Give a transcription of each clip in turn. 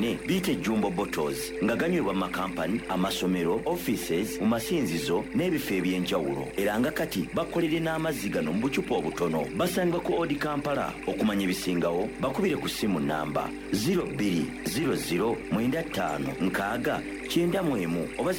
manene biyite jumbo bottles nga ganywebwa mu makampani amasomero offices mu masinzizo n'ebifo eby'enjawulo era nga kati bakolere n'amazzi gano mu bucupa obutono basangibwa ku Odi Kampala okumanya ebisingawo bakubire ku ssimu namba 020095 oba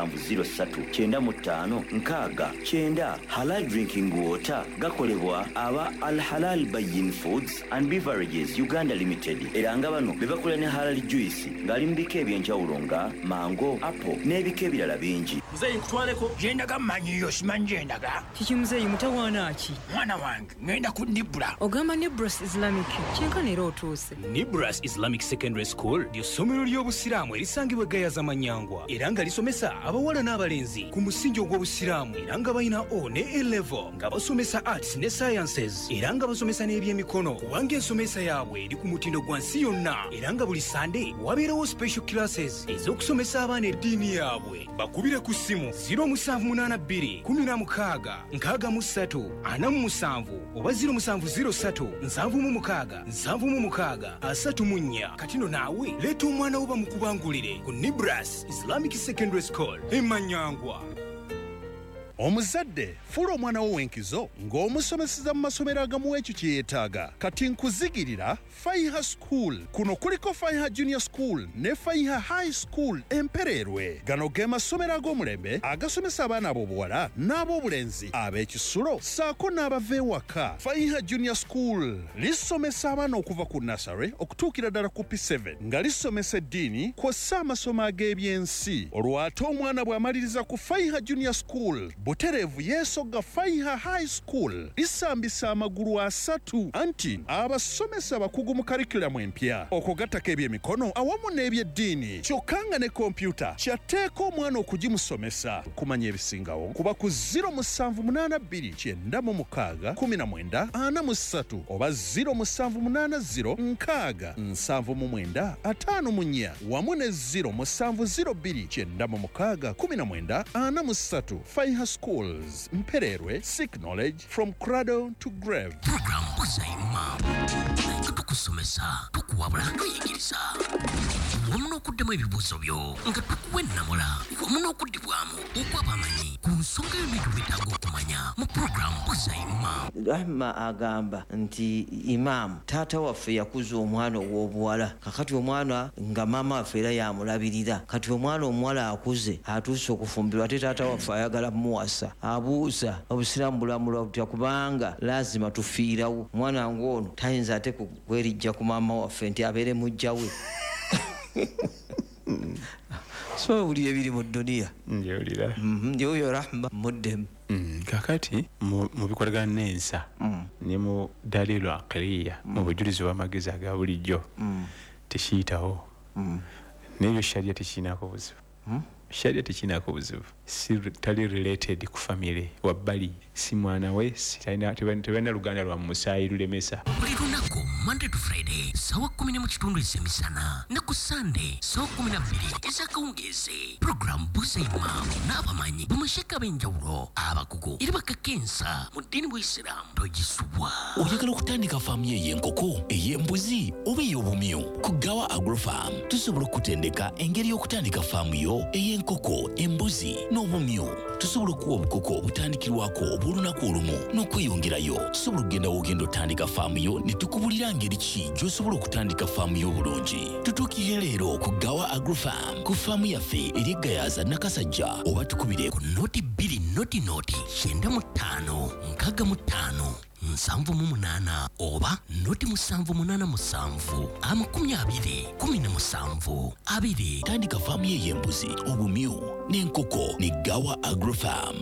070395 Halal Drinking Water gakolebwa aba Al Halal Bayin Foods and Beverages Uganda Limited era nga bano bebakola ne Halal Juice ngali mu bika eby'enjawulo nga mango, apple n'ebika ebirala bingi. Muzeyi nkutwaleko yendaga manyiyo simanyi yendaga kiki muzeyi mutawaana ki mwana wange ngenda ku Nibra ogamba Nibras Islamic kyenkana era otuuse Nibras Islamic Secondary School ly'essomero ly'obusiraamu erisangibwa Gayaza Manyangwa era nga lisomesa abawala n'abalenzi ku musingi ogw'obusiraamu era nga balina O ne A level nga basomesa arts ne sciences era nga basomesa n'ebyemikono kubanga ensomesa yaabwe eri ku mutindo gwa nsi yonna era nga buli Sunday wabeerawo special classes ez'okusomesa abaana eddiini yaabwe bakubire ku ssimu 0782 16 63 47 oba 0703 76 76 34 katino naawe leeta omwana wo bamukubangulire ku Nibras Islamic Secondary School Manyangwa. Omuzadde fuula omwana wo w'enkizo ng'omusomeseza mu masomero agamu ekyo kye yeetaaga kati nkuzigirira Faiha School kuno kuliko Faiha Junior School ne Faiha High School Empererwe gano ge masomero ag'omulembe agasomesa abaana ab'obuwala n'ab'obulenzi ab'ekisulo saako n'abava ewaka. Faiha Junior School lisomesa abaana okuva ku nursery okutuukira ddala ku P7 nga lisomesa eddiini kw'ossa amasomo ag'ebyensi olwo ate omwana bw'amaliriza ku Faiha Junior School butereevu yeesogga Faiha High School lisambisa amagulu asatu anti abasomesa bakugu mu karikulamu empya okugattako ebyemikono awamu n'ebyeddiini kyokka nga ne kompyuta kyatteeka omwana okugimusomesa kumanya ebisingawo kuba ku 0782961943 oba 0780967954 wamu ne 0702961943 Faiha Schools Mpererwe, seek knowledge from cradle to grave. Program Buzaima tukusomesa tukuwabula tuyigiriza wamu n'okuddemu ebibuuzo byo nga tukuwennamula wamu n'okuddibwamu okwabamanyi ku nsonga y'ebintu byetaaga okumanya mu program Buzaima. Rahma agamba nti Imam taata waffe yakuza omwana ow'obuwala kakati omwana nga maama waffe era yamulabirira kati omwana omuwala akuze atuuse okufumbirwa ate taata waffe ayagala muwasa abuuza obusiraamu bulamulwa butya kubanga lazima tufiirawo omwana ng'ono tayinza ate kwerijja ku maama waffe nti abeere mujja we. So buli ebiri mu dunia njewulira njeyo Rahma muddemu kakati mu bikolagana n'ensa ne mu dalilu aqliya mu bujulizi bw'amagezi aga bulijjo tekiyitawo n'ebyo sharia tekiinaako buzibu sharia tekiinaako buzibu si tali related ku family wabbali si mwana we tebalina luganda lwa musaayi lulemesa buli lunaku Monday to Friday sawa 10 ezemisana ne ku Sunday sawa 12 ezakawungeze program Buzaima n'abamanyi bamasheka b'enjawulo abakugu era bakakensa mu ddiini bw'Isiraamu togisubwa. Oyagala okutandika faamu y'enkoko ey'embuzi oba ey'obumyu ku Gawa Agrofarm tusobola okutendeka engeri y'okutandika faamu yo ey'enkoko embuzi n'obumyu. Tusobola okuwa obukoko obutandikirwako obw'olunaku olumu n'okweyongerayo. Tusobola okugenda w'ogenda otandika faamu yo ne tukubulira ngeri ki gy'osobola okutandika faamu y'obulungi. Tutuukire leero ku Gawa Agrofarm ku faamu yaffe eri Gayaza Nakasajja oba tukubire ku noti 2 noti 95 65 7 oba noti 787 20 tandika faamu y'embuzi obumyu n'enkoko ne Gawa Agrofarm.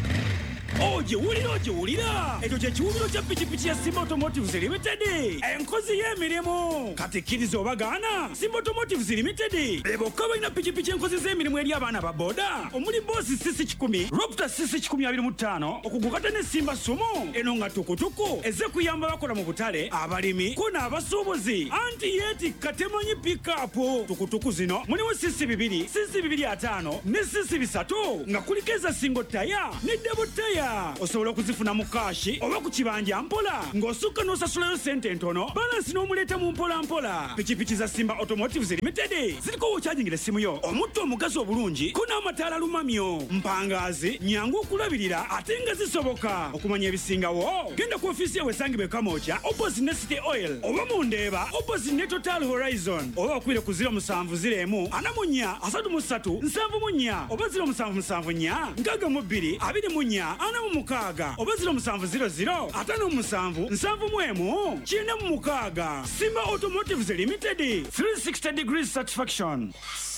Ojiwulira ekyo kye kiwumiro kya pikipiki ya Simba Automotives Limited enkozi y'emirimu kati kkiriza obagaana. Simba Automotives Limited bebokka balina pikipiki enkozi z'emirimu eri abaana ba boda omuli boosi sisi 10 Raptor sisi 1025 okugukata ne Simba Sumo eno nga tukutuku eze kuyamba bakola mu butale abalimi ko n'abasuubuzi anti yeti katemanyi pikapu tukutuku zino mulimu sisi 2 sisi 25 ne sisi 3 nga kulikeza single tire ne double tire mpola osobola okuzifuna mu kashi oba ku kibanja mpola ng'osukka n'osasulayo sente ntono balansi n'omuleeta mu mpola pikipiki za Simba Automotives Limited ziriko wokyajingira essimu yo omutto omugazi obulungi ko n'amataala lumamyo mpangaazi nyangu okulabirira ate nga zisoboka okumanya ebisingawo genda ku ofiisi yawe esangibwa Kamooja opposite ne City Oil oba mu Ndeeba opposite ne Total Horizon oba okwire ku 0701 44 33 74 oba 0774 62 24 46 oba 0700 57 71 96 Simba Automotives Limited 360 degrees satisfaction.